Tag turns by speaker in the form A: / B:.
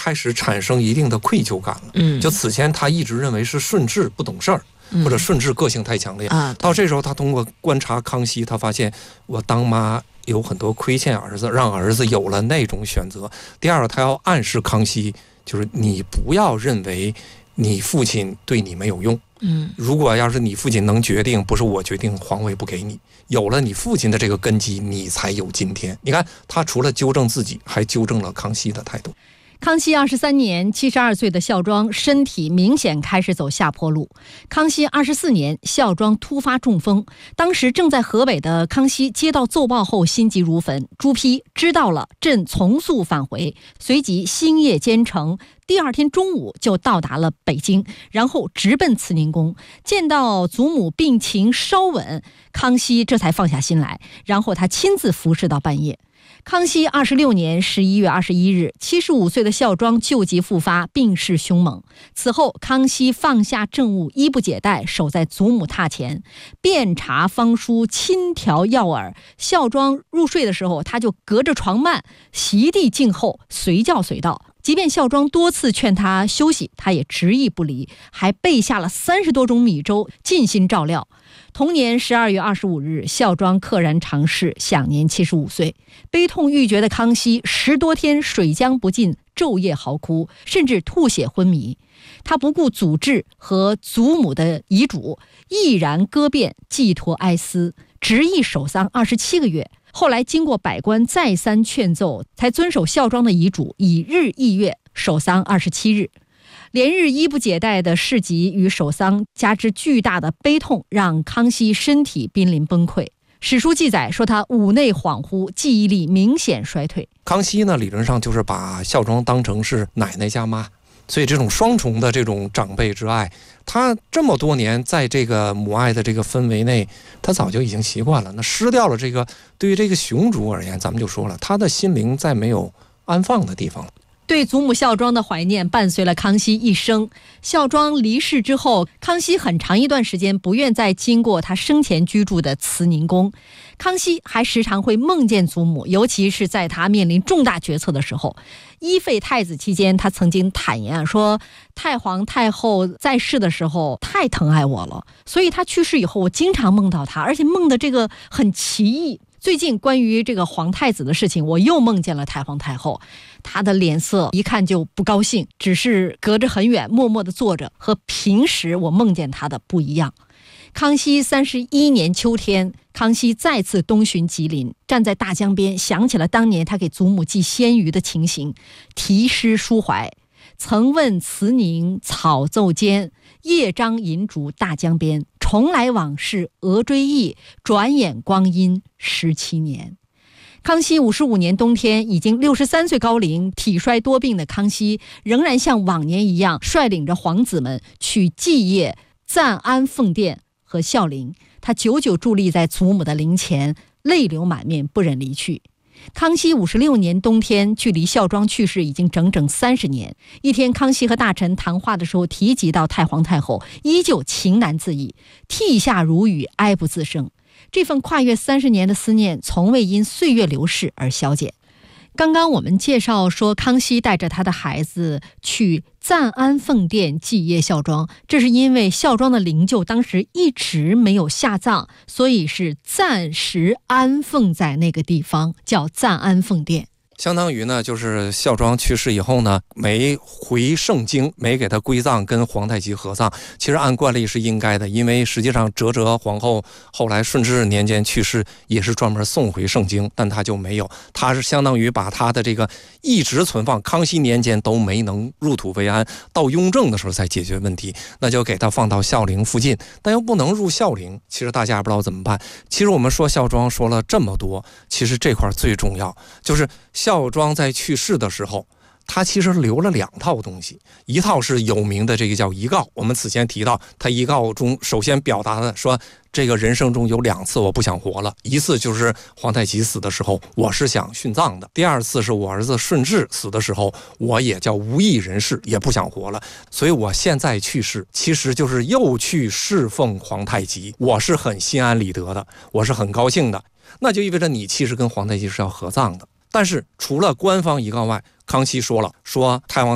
A: 开始产生一定的愧疚感了。就此前他一直认为是顺治不懂事儿，或者顺治个性太强烈，到这时候他通过观察康熙，他发现我当妈有很多亏欠儿子，让儿子有了那种选择。第二个，他要暗示康熙，就是你不要认为你父亲对你没有用。如果要是你父亲能决定，不是我决定皇位不给你，有了你父亲的这个根基，你才有今天。你看他除了纠正自己，还纠正了康熙的态度。
B: 康熙23年，72岁的孝庄身体明显开始走下坡路。康熙24年，孝庄突发中风，当时正在河北的康熙接到奏报后心急如焚，朱批知道了，朕从速返回，随即星夜兼程，第二天中午就到达了北京，然后直奔慈宁宫。见到祖母病情稍稳，康熙这才放下心来，然后他亲自服侍到半夜。康熙26年11月21日，75岁的孝庄旧疾复发，病势凶猛。此后，康熙放下政务，衣不解带，守在祖母榻前，遍查方书，亲调药饵。孝庄入睡的时候，他就隔着床幔，席地静候，随叫随到。即便孝庄多次劝他休息，他也执意不离，还备下了30多种米粥，尽心照料。同年12月25日，孝庄溘然长逝，享年75岁。悲痛欲绝的康熙10多天水浆不进，昼夜嚎哭，甚至吐血昏迷。他不顾祖制和祖母的遗嘱，毅然割遍，寄托哀思，执意守丧27个月。后来经过百官再三劝奏，才遵守孝庄的遗嘱，以日翌月守丧27日。连日衣不解带的事疾与守丧，加之巨大的悲痛，让康熙身体濒临崩溃。史书记载说他五内恍惚，记忆力明显衰退。
A: 康熙呢，理论上就是把孝庄当成是奶奶加妈，所以这种双重的这种长辈之爱，他这么多年在这个母爱的这个氛围内，他早就已经习惯了。那失掉了这个，对于这个雄主而言，咱们就说了，他的心灵再没有安放的地方了。
B: 对祖母孝庄的怀念伴随了康熙一生。孝庄离世之后，康熙很长一段时间不愿再经过他生前居住的慈宁宫。康熙还时常会梦见祖母，尤其是在他面临重大决策的时候。依废太子期间，他曾经坦言说，太皇太后在世的时候太疼爱我了，所以他去世以后，我经常梦到他，而且梦的这个很奇异。最近关于这个皇太子的事情，我又梦见了太皇太后，她的脸色一看就不高兴，只是隔着很远默默地坐着，和平时我梦见她的不一样。康熙31年秋天，康熙再次东巡吉林，站在大江边，想起了当年他给祖母寄鲜鱼的情形，题诗抒怀。曾问慈宁草奏间，夜张银烛大江边。重来往事额追忆，转眼光阴17年。康熙55年冬天，已经63岁高龄、体衰多病的康熙，仍然像往年一样，率领着皇子们去祭谒赞安奉殿和孝陵。他久久伫立在祖母的灵前，泪流满面，不忍离去。康熙56年冬天，距离孝庄去世已经整整30年。一天，康熙和大臣谈话的时候提及到太皇太后，依旧情难自抑，涕下如雨，哀不自胜。这份跨越30年的思念，从未因岁月流逝而消减。刚刚我们介绍说，康熙带着他的孩子去赞安奉殿祭谒孝庄，这是因为孝庄的灵柩当时一直没有下葬，所以是暂时安奉在那个地方，叫赞安奉殿。
A: 相当于呢，就是孝庄去世以后呢，没回盛京，没给他归葬，跟皇太极合葬。其实按惯例是应该的，因为实际上哲皇后后来顺治年间去世，也是专门送回盛京，但他就没有，他是相当于把他的这个一直存放，康熙年间都没能入土为安，到雍正的时候才解决问题，那就给他放到孝陵附近，但又不能入孝陵。其实大家也不知道怎么办。其实我们说孝庄说了这么多，其实这块最重要就是孝庄在去世的时候，他其实留了2套东西，一套是有名的这个叫遗告，我们此前提到，他遗告中首先表达的说，这个人生中有2次我不想活了，一次就是皇太极死的时候，我是想殉葬的；第2次是我儿子顺治死的时候，我也叫无益人世，也不想活了。所以我现在去世，其实就是又去侍奉皇太极，我是很心安理得的，我是很高兴的。那就意味着你其实跟皇太极是要合葬的。但是除了官方遗告外，康熙说了，说太皇